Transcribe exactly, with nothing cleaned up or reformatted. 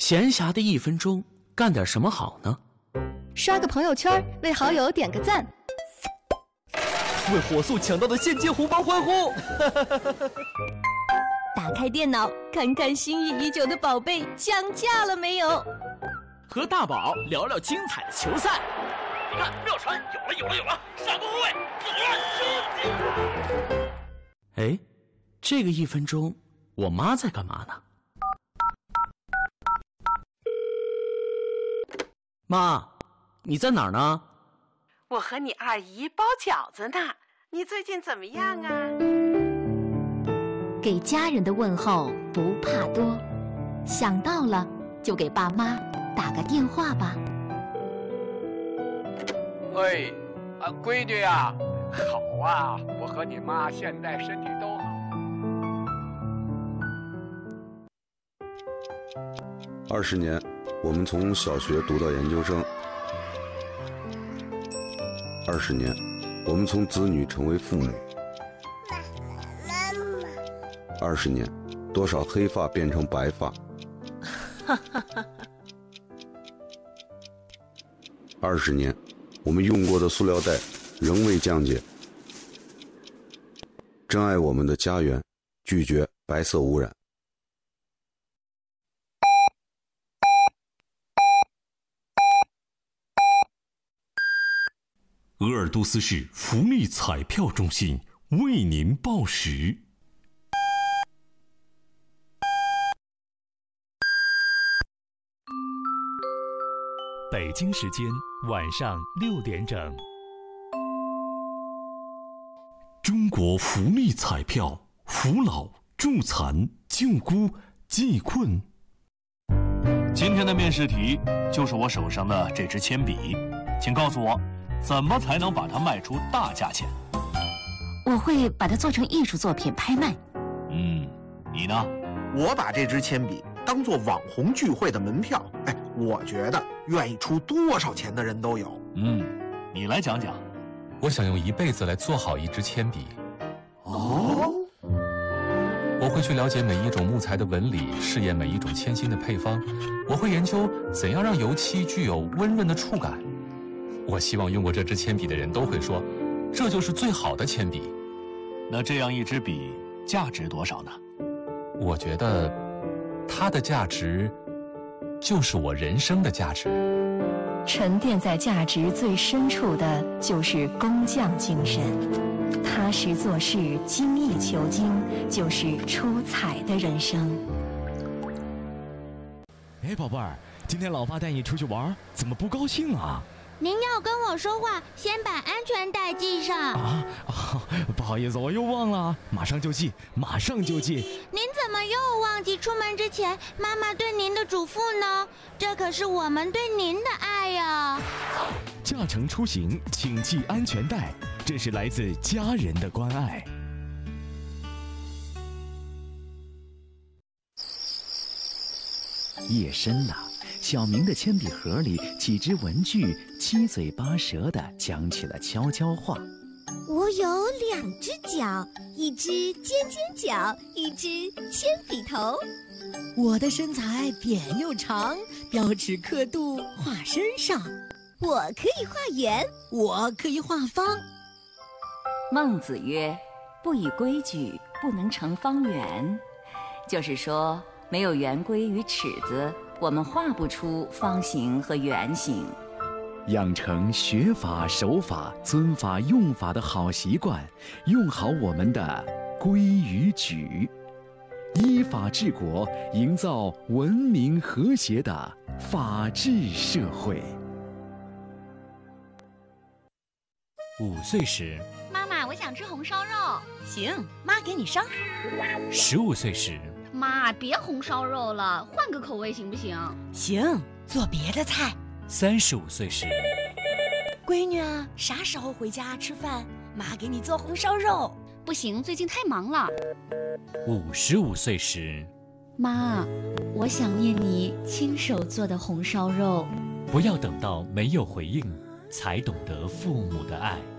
闲暇的一分钟，干点什么好呢？ 刷个朋友圈，为好友点个赞， 为火速抢到的现金红包欢呼！ 打开电脑，看看心仪已久的宝贝降价了没有？ 和大宝聊聊精彩的球赛。看妙传，有了有了有了！上个后卫，有了，收进！ 哎，这个一分钟，我妈在干嘛呢？妈，你在哪儿呢？ 我和你二姨包饺子呢，你最近怎么样啊？ 给家人的问候不怕多，想到了就给爸妈打个电话吧。 喂，啊，闺女呀，好啊，我和你妈现在身体都好。 二十年，我们从小学读到研究生；二十年，我们从子女成为父母；二十年，多少黑发变成白发；二十年，我们用过的塑料袋仍未降解。珍爱我们的家园，拒绝白色污染。 鄂尔多斯市福利彩票中心为您报时。北京时间晚上六点整。中国福利彩票，扶老、助残、救孤、济困。 今天的面试题就是我手上的这支铅笔，请告诉我，怎么才能把它卖出大价钱？ 我会把它做成艺术作品拍卖。 嗯，你呢？ 我把这支铅笔当做网红聚会的门票，哎，我觉得愿意出多少钱的人都有。 嗯，你来讲讲。 我想用一辈子来做好一支铅笔。 哦， 我会去了解每一种木材的纹理，试验每一种铅芯的配方。我会研究怎样让油漆具有温润的触感。我希望用过这支铅笔的人都会说，这就是最好的铅笔。 那这样一支笔价值多少呢？ 我觉得它的价值就是我人生的价值。 沉淀在价值最深处的就是工匠精神，踏实做事，精益求精，就是出彩的人生。 哎，宝贝儿，今天老爸带你出去玩，怎么不高兴啊？ 您要跟我说话，先把安全带系上。 啊啊！不好意思，我又忘了，马上就系，马上就系。 您怎么又忘记出门之前妈妈对您的嘱咐呢？这可是我们对您的爱呀！ 驾乘出行，请系安全带，这是来自家人的关爱。 夜深了，小明的铅笔盒里几只文具七嘴八舌地讲起了悄悄话。 我有两只脚，一只尖尖角，一只铅笔头。 我的身材扁又长，标尺刻度画身上。 我可以画圆， 我可以画方。 孟子曰：“不以规矩，不能成方圆。”就是说，没有圆规与尺子，我们画不出方形和圆形。 养成学法、守法、尊法、用法的好习惯，用好我们的规与矩，依法治国，营造文明和谐的法治社会。 五岁时， 妈妈，我想吃红烧肉。 行，妈给你烧。 十五岁时， 妈，别红烧肉了，换个口味行不行？ 行，做别的菜。 三十五岁时， 闺女啊，啥时候回家吃饭？妈给你做红烧肉。 不行，最近太忙了。 五十五岁时， 妈，我想念你亲手做的红烧肉。 不要等到没有回应，才懂得父母的爱。